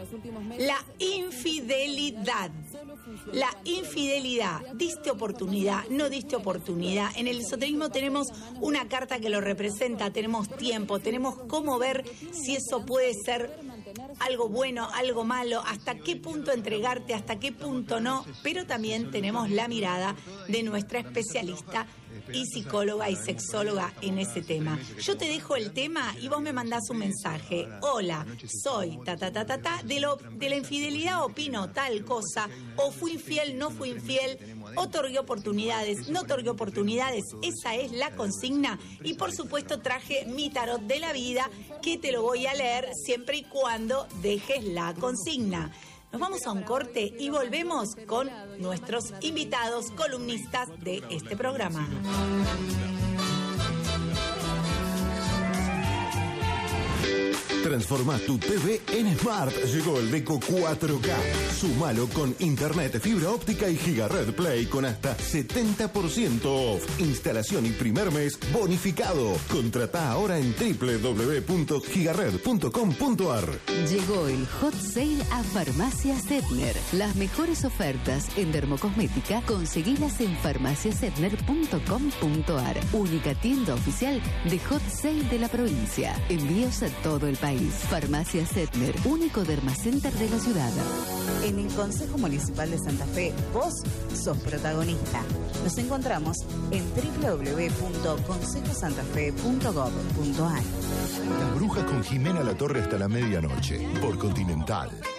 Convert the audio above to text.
La infidelidad. La infidelidad. ¿Diste oportunidad? ¿No diste oportunidad? En el esoterismo tenemos una carta que lo representa, tenemos tiempo, tenemos cómo ver si eso puede ser algo bueno, algo malo, hasta qué punto entregarte, hasta qué punto no, pero también tenemos la mirada de nuestra especialista y psicóloga y sexóloga en ese tema. Yo te dejo el tema y vos me mandás un mensaje. Hola, soy de la infidelidad opino tal cosa, o fui infiel, no fui infiel, otorgué oportunidades, no otorgué oportunidades, esa es la consigna. Y por supuesto traje mi tarot de la vida, que te lo voy a leer siempre y cuando dejes la consigna. Nos vamos a un corte y volvemos con nuestros invitados columnistas de este programa. Transforma tu TV en Smart. Llegó el Deco 4K. Súmalo con internet, fibra óptica y Gigared Play con hasta 70% off. Instalación y primer mes bonificado. Contratá ahora en www.gigared.com.ar. Llegó el Hot Sale a Farmacias Setner. Las mejores ofertas en dermocosmética conseguilas en farmaciasetner.com.ar. Única tienda oficial de Hot Sale de la provincia. Envíos a todo el país. Farmacia Setner, único dermacenter de la ciudad. En el Consejo Municipal de Santa Fe, vos sos protagonista. Nos encontramos en www.consejosantafe.gov.ar. Las Brujas con Jimena Latorre hasta la medianoche por Continental.